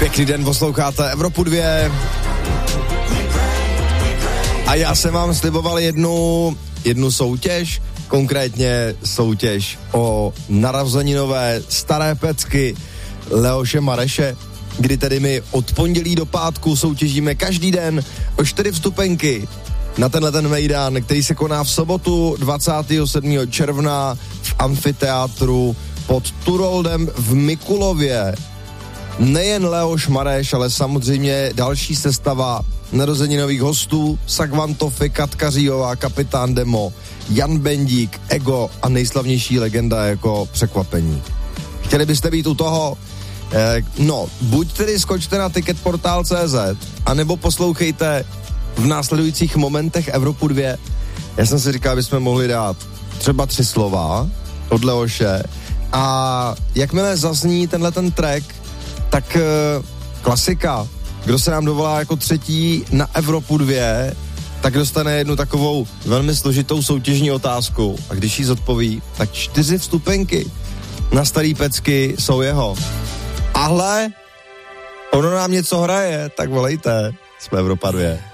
Pěkný den, posloucháte Evropu 2. A já jsem vám sliboval jednu soutěž, konkrétně soutěž o narozeninové staré pecky Leoše Mareše, kdy tedy my od pondělí do pátku soutěžíme každý den o 4 vstupenky na ten mejdán, který se koná v sobotu 27. června v amfiteátru pod Turoldem v Mikulově. Nejen Leoš Mareš, ale samozřejmě další sestava narozeninových hostů, Sagvantofy, Katka Říjová, Kapitán Demo, Jan Bendík, Ego a nejslavnější legenda jako Překvapení. Chtěli byste být u toho? Buď tedy skočte na ticketportal.cz, anebo poslouchejte v následujících momentech Evropu 2. Já jsem si říkal, bychom mohli dát třeba 3 slova od Leoše a jakmile zazní tenhle ten track, tak klasika, kdo se nám dovolá jako třetí na Evropu 2, tak dostane jednu takovou velmi složitou soutěžní otázku a když jí zodpoví, tak 4 vstupenky na starý pecky jsou jeho. Ale ono nám něco hraje, tak volejte, jsme Evropa 2.